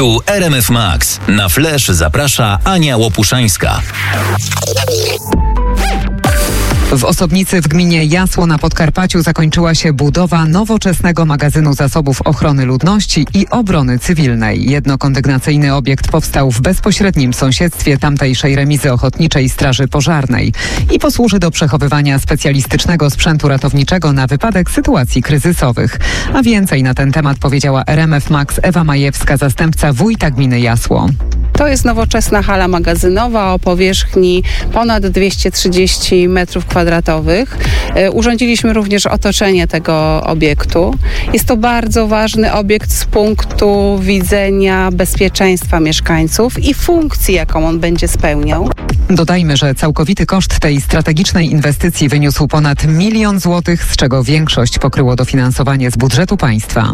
Tu RMF Max. Na Flash zaprasza Ania Łopuszańska. W Osobnicy w gminie Jasło na Podkarpaciu zakończyła się budowa nowoczesnego magazynu zasobów ochrony ludności i obrony cywilnej. Jednokondygnacyjny obiekt powstał w bezpośrednim sąsiedztwie tamtejszej remizy Ochotniczej Straży Pożarnej i posłuży do przechowywania specjalistycznego sprzętu ratowniczego na wypadek sytuacji kryzysowych. A więcej na ten temat powiedziała RMF Max Ewa Majewska, zastępca wójta gminy Jasło. To jest nowoczesna hala magazynowa o powierzchni ponad 230 m2. Urządziliśmy również otoczenie tego obiektu. Jest to bardzo ważny obiekt z punktu widzenia bezpieczeństwa mieszkańców i funkcji, jaką on będzie spełniał. Dodajmy, że całkowity koszt tej strategicznej inwestycji wyniósł ponad 1 000 000 złotych, z czego większość pokryło dofinansowanie z budżetu państwa.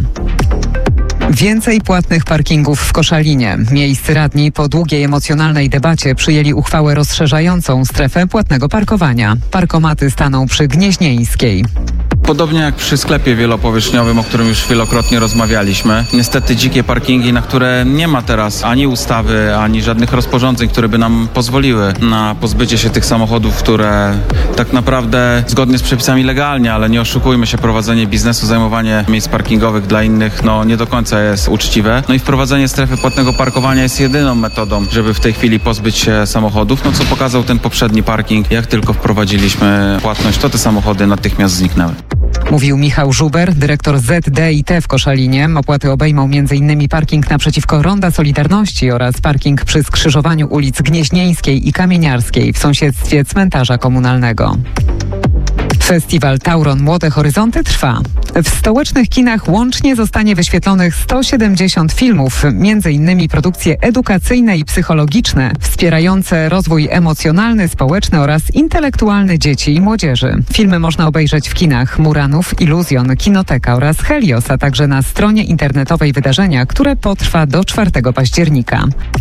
Więcej płatnych parkingów w Koszalinie. Miejscy radni po długiej emocjonalnej debacie przyjęli uchwałę rozszerzającą strefę płatnego parkowania. Parkomaty staną przy Gnieźnieńskiej. Podobnie jak przy sklepie wielopowierzchniowym, o którym już wielokrotnie rozmawialiśmy. Niestety dzikie parkingi, na które nie ma teraz ani ustawy, ani żadnych rozporządzeń, które by nam pozwoliły na pozbycie się tych samochodów, które tak naprawdę zgodnie z przepisami legalnie, ale nie oszukujmy się, prowadzenie biznesu, zajmowanie miejsc parkingowych dla innych, nie do końca jest uczciwe. I wprowadzenie strefy płatnego parkowania jest jedyną metodą, żeby w tej chwili pozbyć się samochodów. Co pokazał ten poprzedni parking, jak tylko wprowadziliśmy płatność, to te samochody natychmiast zniknęły. Mówił Michał Żuber, dyrektor ZDIT w Koszalinie. Opłaty obejmą m.in. parking naprzeciwko Ronda Solidarności oraz parking przy skrzyżowaniu ulic Gnieźnieńskiej i Kamieniarskiej w sąsiedztwie cmentarza komunalnego. Festiwal Tauron Młode Horyzonty trwa. W stołecznych kinach łącznie zostanie wyświetlonych 170 filmów, m.in. produkcje edukacyjne i psychologiczne, wspierające rozwój emocjonalny, społeczny oraz intelektualny dzieci i młodzieży. Filmy można obejrzeć w kinach Muranów, Iluzjon, Kinoteka oraz Helios, a także na stronie internetowej wydarzenia, które potrwa do 4 października.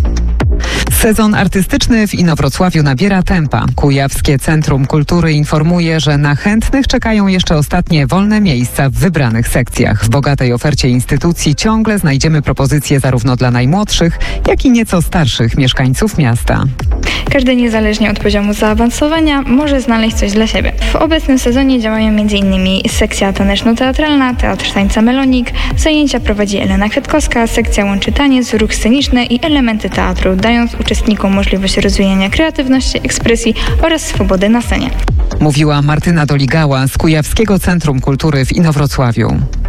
Sezon artystyczny w Inowrocławiu nabiera tempa. Kujawskie Centrum Kultury informuje, że na chętnych czekają jeszcze ostatnie wolne miejsca w wybranych sekcjach. W bogatej ofercie instytucji ciągle znajdziemy propozycje zarówno dla najmłodszych, jak i nieco starszych mieszkańców miasta. Każdy niezależnie od poziomu zaawansowania może znaleźć coś dla siebie. W obecnym sezonie działają m.in. sekcja taneczno-teatralna, teatr tańca Melonik, zajęcia prowadzi Elena Kwiatkowska, sekcja łączy taniec, ruch sceniczny i elementy teatru, dając uczestnikom możliwość rozwijania kreatywności, ekspresji oraz swobody na scenie. Mówiła Martyna Doligała z Kujawskiego Centrum Kultury w Inowrocławiu.